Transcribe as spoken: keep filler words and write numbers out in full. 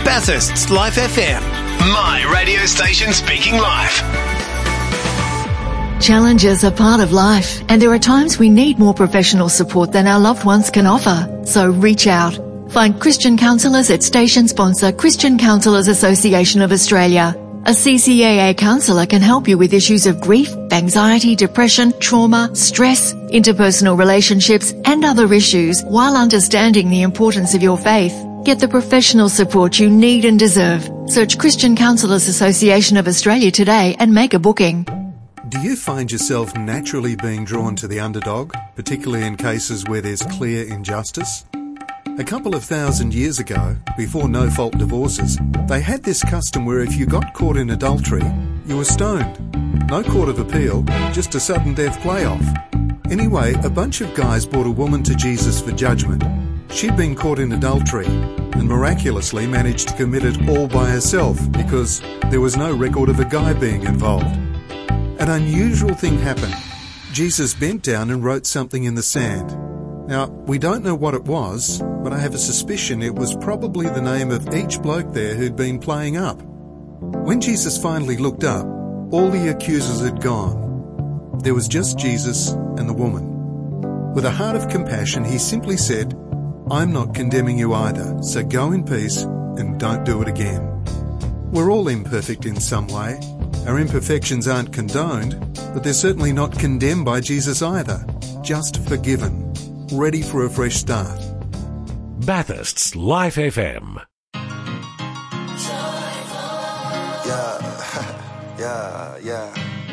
Bathurst's Life F M. My radio station speaking live. Challenges are part of life, and there are times we need more professional support than our loved ones can offer. So reach out. Find Christian counsellors at station sponsor Christian Counsellors Association of Australia. A C C A A counsellor can help you with issues of grief, anxiety, depression, trauma, stress, interpersonal relationships, and other issues while understanding the importance of your faith. Get the professional support you need and deserve. Search Christian Counsellors Association of Australia today and make a booking. Do you find yourself naturally being drawn to the underdog, particularly in cases where there's clear injustice? A couple of thousand years ago, before no-fault divorces, they had this custom where if you got caught in adultery, you were stoned. No court of appeal, just a sudden death playoff. Anyway, a bunch of guys brought a woman to Jesus for judgment. She'd been caught in adultery and miraculously managed to commit it all by herself because there was no record of a guy being involved. An unusual thing happened. Jesus bent down and wrote something in the sand. Now, we don't know what it was, but I have a suspicion it was probably the name of each bloke there who'd been playing up. When Jesus finally looked up, all the accusers had gone. There was just Jesus and the woman. With a heart of compassion, he simply said, "I'm not condemning you either, so go in peace and don't do it again." We're all imperfect in some way. Our imperfections aren't condoned, but they're certainly not condemned by Jesus either. Just forgiven. Ready for a fresh start. Bathurst's Life F M. Yeah, yeah, yeah.